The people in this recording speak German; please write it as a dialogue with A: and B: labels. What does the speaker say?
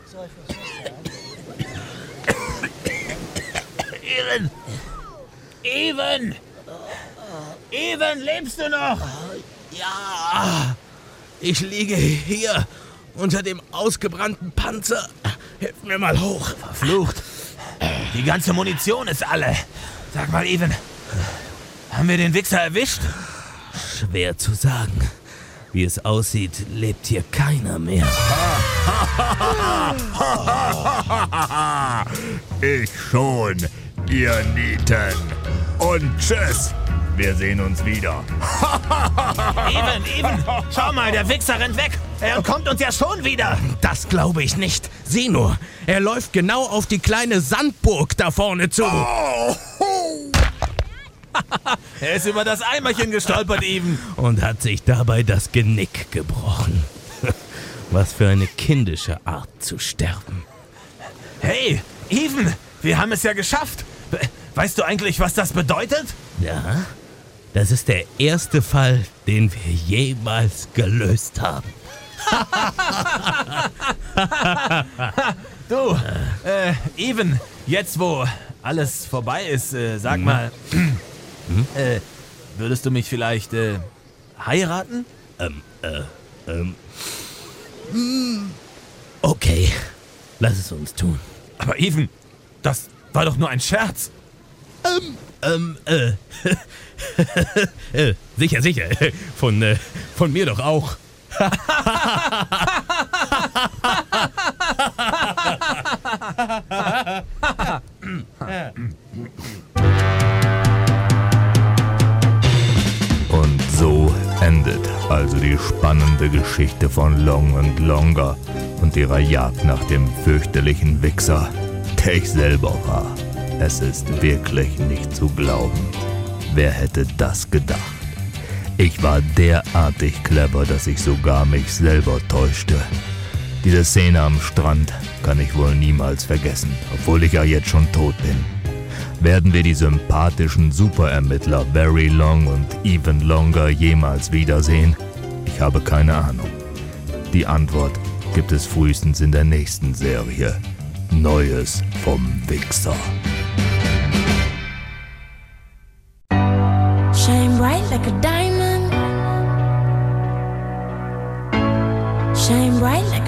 A: Even! Even! Even, lebst du noch?
B: Ja, ich liege hier unter dem ausgebrannten Panzer. Hilf mir mal hoch.
A: Verflucht. Die ganze Munition ist alle. Sag mal, Even, haben wir den Wichser erwischt?
B: Schwer zu sagen. Wie es aussieht, lebt hier keiner mehr.
C: Ich schon, ihr Nieten. Und tschüss. Wir sehen uns wieder.
A: Even, schau mal, der Wichser rennt weg. Er kommt uns ja schon wieder.
B: Das glaube ich nicht. Sieh nur, er läuft genau auf die kleine Sandburg da vorne zu.
A: Er ist über das Eimerchen gestolpert, Even.
B: Und hat sich dabei das Genick gebrochen. Was für eine kindische Art zu sterben.
A: Hey, Even, wir haben es ja geschafft. Weißt du eigentlich, was das bedeutet?
B: Ja, das ist der erste Fall, den wir jemals gelöst haben.
A: Du, Even, jetzt wo alles vorbei ist, sag mal, würdest du mich vielleicht heiraten?
B: Okay, lass es uns tun.
A: Aber Even, das war doch nur ein Scherz.
B: Sicher. Von mir doch auch.
C: Und so endet also die spannende Geschichte von Long und Longer und ihrer Jagd nach dem fürchterlichen Wichser, der ich selber war. Es ist wirklich nicht zu glauben. Wer hätte das gedacht? Ich war derartig clever, dass ich sogar mich selber täuschte. Diese Szene am Strand kann ich wohl niemals vergessen, obwohl ich ja jetzt schon tot bin. Werden wir die sympathischen Superermittler Very Long und Even Longer jemals wiedersehen? Ich habe keine Ahnung. Die Antwort gibt es frühestens in der nächsten Serie. Neues vom Wichser.
D: Shine bright like a diamond.